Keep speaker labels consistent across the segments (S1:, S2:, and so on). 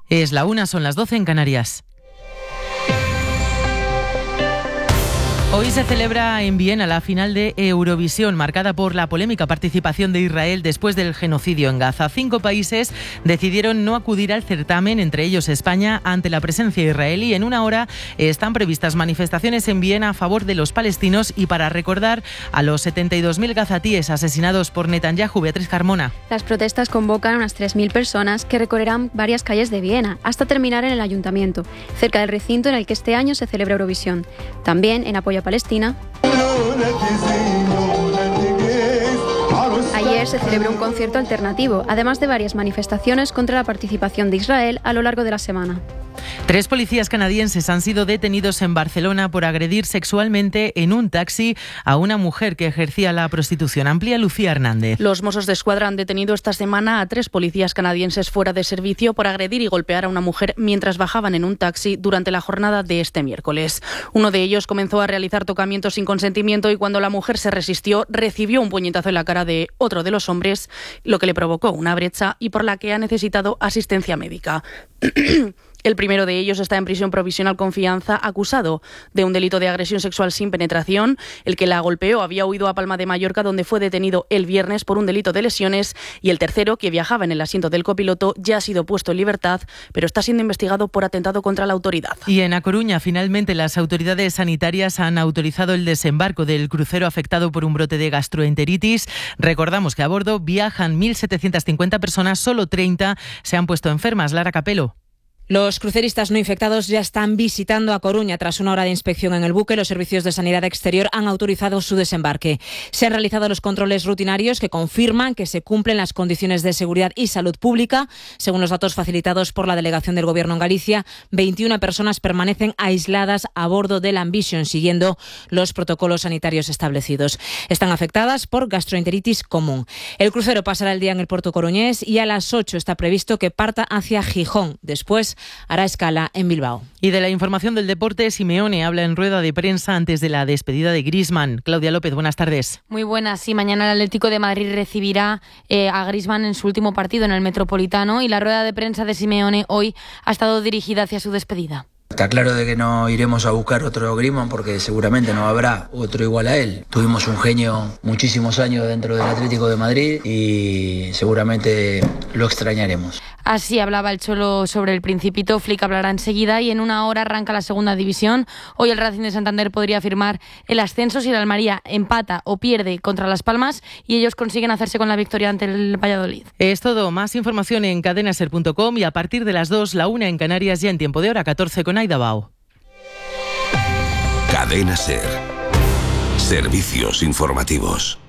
S1: Es la 1, son las 12 en Canarias. Hoy se celebra en Viena la final de Eurovisión, marcada por la polémica participación de Israel después del genocidio en Gaza. 5 países decidieron no acudir al certamen, entre ellos España, ante la presencia israelí. En una hora están previstas manifestaciones en Viena a favor de los palestinos y para recordar a los 72.000 gazatíes asesinados por Netanyahu. Beatriz Carmona.
S2: Las protestas convocan a unas 3.000 personas que recorrerán varias calles de Viena hasta terminar en el ayuntamiento, cerca del recinto en el que este año se celebra Eurovisión. También en apoyo a Palestina. Ayer se celebró un concierto alternativo, además de varias manifestaciones contra la participación de Israel a lo largo de la semana.
S1: 3 policías canadienses han sido detenidos en Barcelona por agredir sexualmente en un taxi a una mujer que ejercía la prostitución. Amplía Lucía Hernández.
S3: Los Mossos d'Esquadra han detenido esta semana a 3 policías canadienses fuera de servicio por agredir y golpear a una mujer mientras bajaban en un taxi durante la jornada de este miércoles. Uno de ellos comenzó a realizar tocamientos sin consentimiento y cuando la mujer se resistió, recibió un puñetazo en la cara de otro de los hombres, lo que le provocó una brecha y por la que ha necesitado asistencia médica. El primero de ellos está en prisión provisional con fianza, acusado de un delito de agresión sexual sin penetración. El que la golpeó había huido a Palma de Mallorca, donde fue detenido el viernes por un delito de lesiones. Y el tercero, que viajaba en el asiento del copiloto, ya ha sido puesto en libertad, pero está siendo investigado por atentado contra la autoridad.
S1: Y en A Coruña, finalmente, las autoridades sanitarias han autorizado el desembarco del crucero afectado por un brote de gastroenteritis. Recordamos que a bordo viajan 1.750 personas, solo 30 se han puesto enfermas. Lara Capelo.
S4: Los cruceristas no infectados ya están visitando A Coruña. Tras una hora de inspección en el buque, los servicios de sanidad exterior han autorizado su desembarque. Se han realizado los controles rutinarios que confirman que se cumplen las condiciones de seguridad y salud pública. Según los datos facilitados por la delegación del Gobierno en Galicia, 21 personas permanecen aisladas a bordo del Ambition, siguiendo los protocolos sanitarios establecidos. Están afectadas por gastroenteritis común. El crucero pasará el día en el puerto coruñés y a las 8 está previsto que parta hacia Gijón. Después hará escala en Bilbao.
S1: Y de la información del deporte, Simeone habla en rueda de prensa antes de la despedida de Griezmann. Claudia López, buenas tardes.
S5: Muy buenas. Sí, mañana el Atlético de Madrid recibirá a Griezmann en su último partido en el Metropolitano y la rueda de prensa de Simeone hoy ha estado dirigida hacia su despedida.
S6: Está claro de que no iremos a buscar otro Griezmann porque seguramente no habrá otro igual a él. Tuvimos un genio muchísimos años dentro del Atlético de Madrid y seguramente lo extrañaremos.
S5: Así hablaba el Cholo sobre el Principito. Flick hablará enseguida y en una hora arranca la segunda división. Hoy el Racing de Santander podría firmar el ascenso si el Almería empata o pierde contra Las Palmas y ellos consiguen hacerse con la victoria ante el Valladolid.
S1: Es todo. Más información en cadenaser.com y a partir de las 2, la 1 en Canarias, ya en tiempo de hora 14 con Aida Bao.
S7: Cadena Ser. Servicios informativos.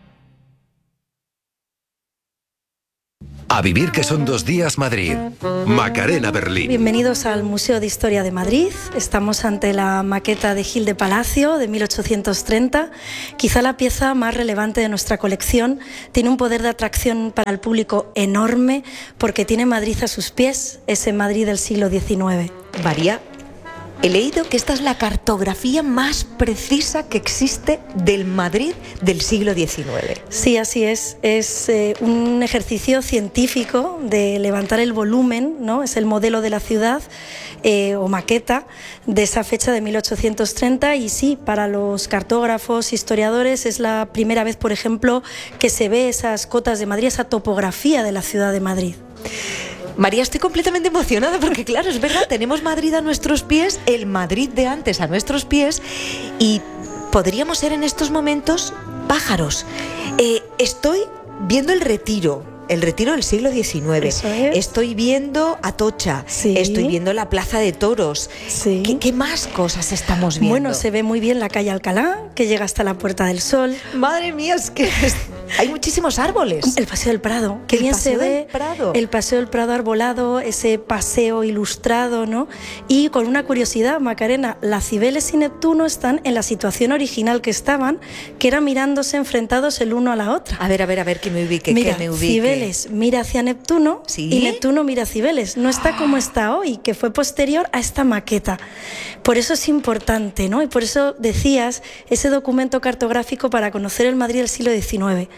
S7: A vivir que son 2 días Madrid. Macarena Berlín.
S8: Bienvenidos al Museo de Historia de Madrid. Estamos ante la maqueta de Gil de Palacio de 1830. Quizá la pieza más relevante de nuestra colección. Tiene un poder de atracción para el público enorme porque tiene Madrid a sus pies, ese Madrid del siglo XIX.
S9: María, he leído que esta es la cartografía más precisa que existe del Madrid del siglo XIX.
S8: Sí, así es. Es un ejercicio científico de levantar el volumen, ¿no? Es el modelo de la ciudad o maqueta de esa fecha de 1830 y sí, para los cartógrafos, historiadores, es la primera vez, por ejemplo, que se ve esas cotas de Madrid, esa topografía de la ciudad de Madrid.
S9: María, estoy completamente emocionada porque claro, es verdad, tenemos Madrid a nuestros pies, el Madrid de antes a nuestros pies y podríamos ser en estos momentos pájaros. Estoy viendo el Retiro del siglo XIX.
S8: Eso es.
S9: Estoy viendo Atocha,
S8: sí.
S9: Estoy viendo la Plaza de Toros.
S8: Sí.
S9: ¿Qué más cosas estamos viendo?
S8: Bueno, se ve muy bien la calle Alcalá, que llega hasta la Puerta del Sol.
S9: Madre mía, es que hay muchísimos árboles.
S8: El Paseo del Prado, que bien se ve. El Paseo del Prado arbolado, ese paseo ilustrado, ¿no? Y con una curiosidad, Macarena, las Cibeles y Neptuno están en la situación original que estaban, que era mirándose enfrentados el uno a la otra.
S9: A ver, que me ubique,
S8: Mira,
S9: que me ubique.
S8: Cibeles mira hacia Neptuno,
S9: ¿sí?
S8: Y Neptuno mira a Cibeles. No está como está hoy, que fue posterior a esta maqueta. Por eso es importante, ¿no? Y por eso decías ese documento cartográfico para conocer el Madrid del siglo XIX.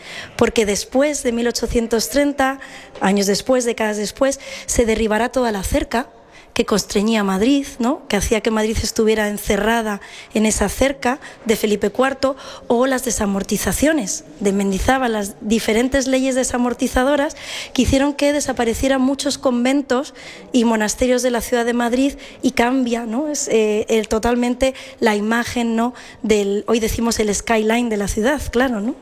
S8: porque después de 1830, años después, décadas después, se derribará toda la cerca que constreñía a Madrid, ¿no? Que hacía que Madrid estuviera encerrada en esa cerca de Felipe IV, o las desamortizaciones de Mendizábal, las diferentes leyes desamortizadoras que hicieron que desaparecieran muchos conventos y monasterios de la ciudad de Madrid, y cambia, ¿no? Es totalmente la imagen, ¿no? Hoy decimos el skyline de la ciudad, claro, ¿no?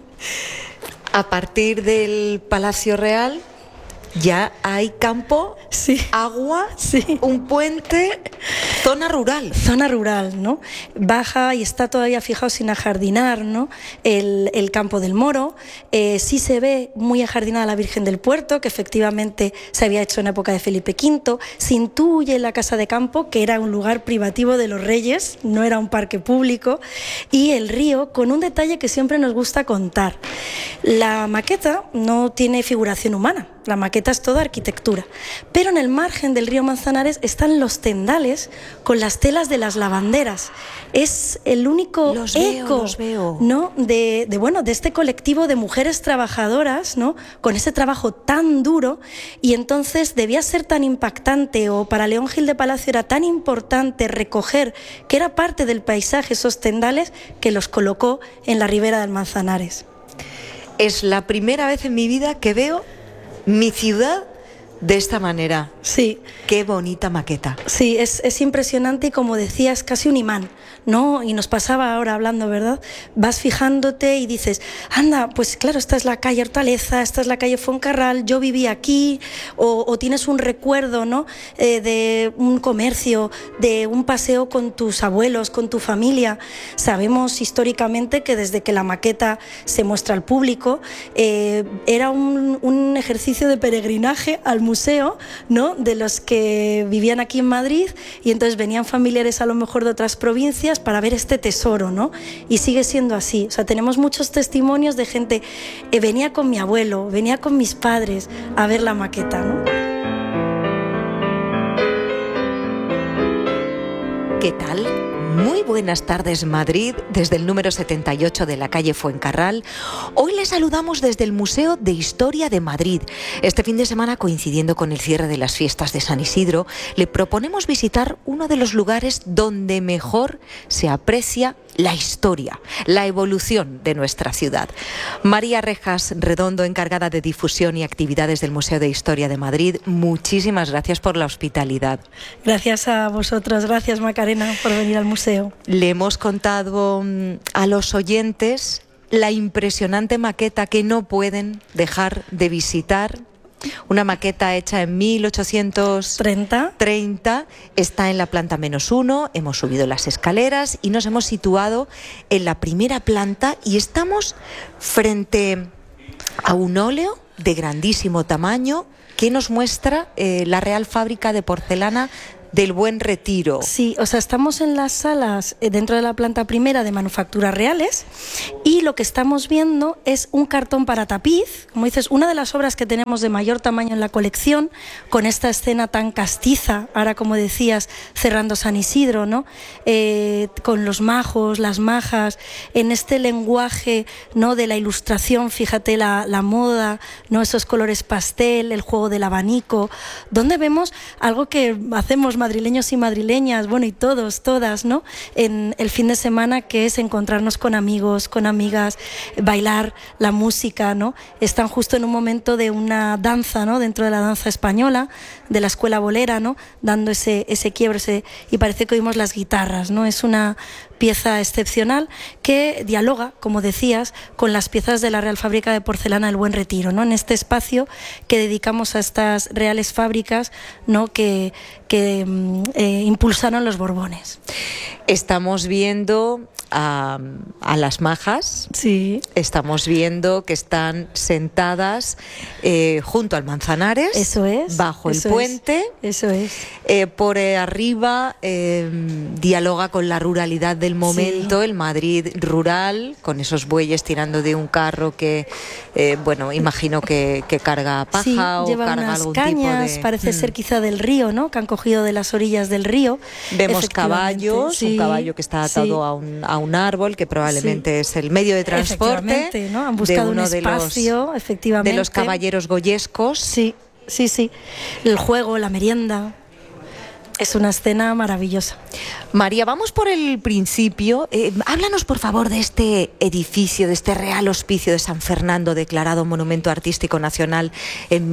S9: A partir del Palacio Real ya hay campo,
S8: sí,
S9: agua,
S8: sí,
S9: un puente, zona rural.
S8: Zona rural, ¿no? Baja y está todavía, fijaos, sin ajardinar, ¿no? El campo del Moro. Sí se ve muy ajardinada la Virgen del Puerto, que efectivamente se había hecho en época de Felipe V. Se intuye la Casa de Campo, que era un lugar privativo de los reyes, no era un parque público. Y el río, con un detalle que siempre nos gusta contar. La maqueta no tiene figuración humana. La maqueta es toda arquitectura, pero en el margen del río Manzanares están los tendales con las telas de las lavanderas. Es el único eco, ¿no? de este colectivo de mujeres trabajadoras, ¿no? Con ese trabajo tan duro, y entonces debía ser tan impactante, o para León Gil de Palacio era tan importante recoger que era parte del paisaje esos tendales, que los colocó en la ribera del Manzanares.
S9: Es la primera vez en mi vida que veo mi ciudad de esta manera.
S8: Sí.
S9: Qué bonita maqueta.
S8: Sí, es impresionante, y como decía, es casi un imán, ¿no? Y nos pasaba ahora hablando, ¿verdad? Vas fijándote y dices, anda, pues claro, esta es la calle Hortaleza, esta es la calle Fuencarral, yo viví aquí, o tienes un recuerdo, ¿no? De un comercio, de un paseo con tus abuelos, con tu familia. Sabemos históricamente que desde que la maqueta se muestra al público, era un ejercicio de peregrinaje al museo, ¿no? De los que vivían aquí en Madrid, y entonces venían familiares a lo mejor de otras provincias para ver este tesoro, ¿no? Y sigue siendo así. O sea, tenemos muchos testimonios de gente, venía con mi abuelo, venía con mis padres a ver la maqueta, ¿no?
S9: ¿Qué tal? Muy buenas tardes, Madrid, desde el número 78 de la calle Fuencarral. Hoy les saludamos desde el Museo de Historia de Madrid. Este fin de semana, coincidiendo con el cierre de las fiestas de San Isidro, le proponemos visitar uno de los lugares donde mejor se aprecia la historia, la evolución de nuestra ciudad. María Rejas Redondo, encargada de difusión y actividades del Museo de Historia de Madrid, muchísimas gracias por la hospitalidad.
S8: Gracias a vosotros, gracias Macarena por venir al museo.
S9: Le hemos contado a los oyentes la impresionante maqueta que no pueden dejar de visitar. Una maqueta hecha en 1830, está en la planta -1, hemos subido las escaleras y nos hemos situado en la primera planta, y estamos frente a un óleo de grandísimo tamaño que nos muestra la Real Fábrica de Porcelana del Buen Retiro.
S8: Sí, o sea, estamos en las salas dentro de la planta primera de manufacturas reales, y lo que estamos viendo es un cartón para tapiz, como dices, una de las obras que tenemos de mayor tamaño en la colección, con esta escena tan castiza, ahora como decías, cerrando San Isidro, ¿no? Con los majos, las majas, en este lenguaje, ¿no? De la ilustración, fíjate la moda, ¿no? Esos colores pastel, el juego del abanico, donde vemos algo que hacemos madrileños y madrileñas, bueno, y todos, todas, ¿no? En el fin de semana, que es encontrarnos con amigos, con amigas, bailar la música, ¿no? Están justo en un momento de una danza, ¿no? Dentro de la danza española, de la escuela bolera, ¿no? Dando ese quiebre, y parece que oímos las guitarras, ¿no? Es una pieza excepcional que dialoga, como decías, con las piezas de la Real Fábrica de Porcelana del Buen Retiro, ¿no? En este espacio que dedicamos a estas reales fábricas, ¿no? que impulsaron los Borbones.
S9: Estamos viendo a las majas.
S8: Sí.
S9: Estamos viendo que están sentadas junto al Manzanares.
S8: Eso es.
S9: Bajo el puente.
S8: Eso es.
S9: Por arriba dialoga con la ruralidad del momento, sí. El Madrid rural, con esos bueyes tirando de un carro que, bueno, imagino que carga paja, sí, o
S8: lleva
S9: carga
S8: unas
S9: algún
S8: cañas,
S9: tipo de...
S8: parece ser quizá del río, ¿no? Que han cogido de las orillas del río.
S9: Vemos caballos, sí, un caballo que está atado, sí, a un un árbol, que probablemente es el medio de transporte,
S8: ¿no? Han buscado
S9: de uno
S8: un espacio, efectivamente,
S9: de los caballeros goyescos.
S8: Sí. El juego, la merienda. Es una escena maravillosa.
S9: María, vamos por el principio. Háblanos, por favor, de este edificio, de este Real Hospicio de San Fernando, declarado Monumento Artístico Nacional en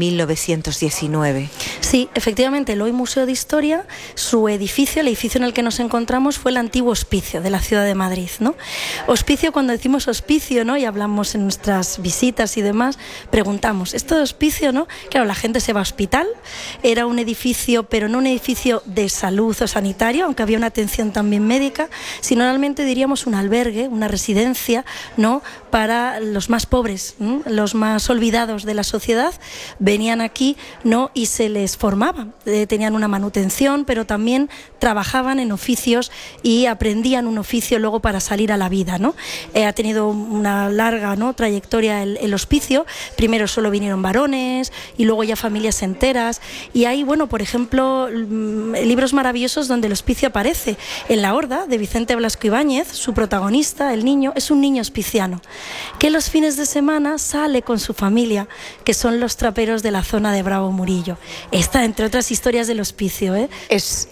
S9: 1919.
S8: Sí, efectivamente, el hoy Museo de Historia, su edificio, el edificio en el que nos encontramos, fue el antiguo hospicio de la ciudad de Madrid, ¿no? Hospicio, cuando decimos hospicio, ¿no?, y hablamos en nuestras visitas y demás, preguntamos, ¿esto de hospicio, no? Claro, la gente se va a hospital, era un edificio, pero no un edificio de salud o sanitario, aunque había una atención también médica, sino realmente diríamos un albergue, una residencia, ¿no?, para los más pobres, los más olvidados de la sociedad. Venían aquí, ¿no?, y se les formaba, tenían una manutención, pero también trabajaban en oficios y aprendían un oficio luego para salir a la vida, ¿no? Ha tenido una larga, ¿no?, trayectoria el hospicio. Primero solo vinieron varones y luego ya familias enteras, y hay, bueno, por ejemplo, libros maravillosos donde el hospicio aparece. En La Horda, de Vicente Blasco Ibáñez, su protagonista, el niño, es un niño hospiciano que los fines de semana sale con su familia, que son los traperos de la zona de Bravo Murillo. Esta, entre otras historias del hospicio,
S9: es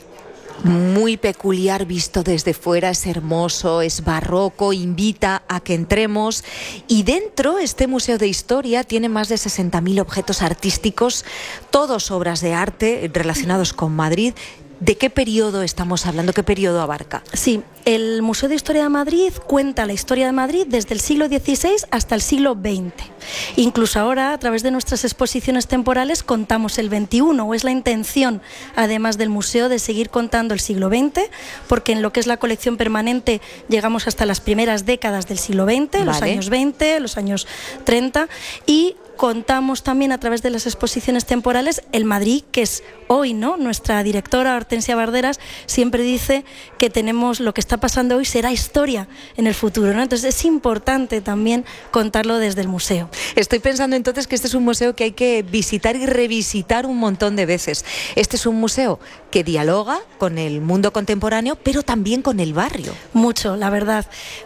S9: muy peculiar visto desde fuera, es hermoso, es barroco, invita a que entremos, y dentro este Museo de Historia tiene más de 60.000 objetos artísticos, todos obras de arte relacionados con Madrid. ¿De qué periodo estamos hablando? ¿Qué periodo abarca?
S8: Sí, el Museo de Historia de Madrid cuenta la historia de Madrid desde el siglo XVI hasta el siglo XX. Incluso ahora, a través de nuestras exposiciones temporales, contamos el XXI, o es la intención, además del museo, de seguir contando el siglo XX, porque en lo que es la colección permanente llegamos hasta las primeras décadas del siglo XX, los años 20, los años 30, y contamos también a través de las exposiciones temporales el Madrid que es hoy, ¿no? Nuestra directora Hortensia Barderas siempre dice que tenemos lo que está pasando hoy será historia en el futuro, ¿no? Entonces es importante también contarlo desde el museo.
S9: Estoy pensando entonces que este es un museo que hay que visitar y revisitar un montón de veces. Este es un museo que dialoga con el mundo contemporáneo, pero también con el barrio.
S8: Mucho, la verdad,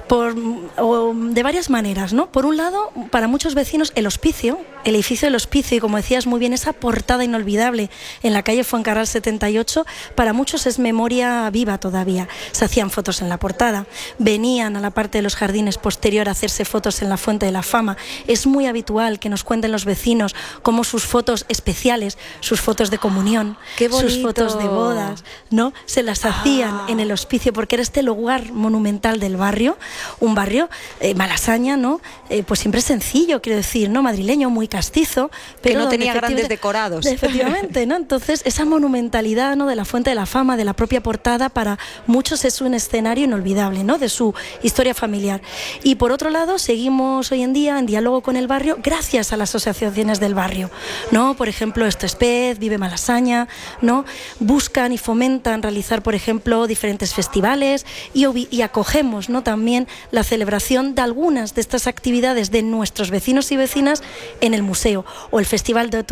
S8: de varias maneras, ¿no? Por un lado, para muchos vecinos, el hospicio, el edificio del hospicio, y como decías muy bien, esa portada inolvidable en la calle Fuencarral 78, para muchos es memoria viva todavía. Se hacían fotos en la portada, venían a la parte de los jardines posterior a hacerse fotos en la Fuente de la Fama. Es muy habitual que nos cuenten los vecinos cómo sus fotos especiales, sus fotos de comunión, sus fotos de bodas, ¿no?, se las hacían en el hospicio, porque era este lugar monumental del barrio, un barrio, Malasaña, ¿no?, pues siempre sencillo, quiero decir, ¿no?, madrileño, muy castizo, pero
S9: que no tenía grandes decorados.
S8: Efectivamente, ¿no? Entonces, esa monumentalidad, ¿no?, de la Fuente de la Fama, de la propia portada, para muchos es un escenario inolvidable, ¿no?, de su historia familiar. Y por otro lado, seguimos hoy en día en diálogo con el barrio gracias a las asociaciones del barrio, ¿no? Por ejemplo, Esto es Pez, Vive Malasaña, ¿no? Buscan y fomentan realizar, por ejemplo, diferentes festivales y acogemos, ¿no?, también la celebración de algunas de estas actividades de nuestros vecinos y vecinas en el museo, o el Festival de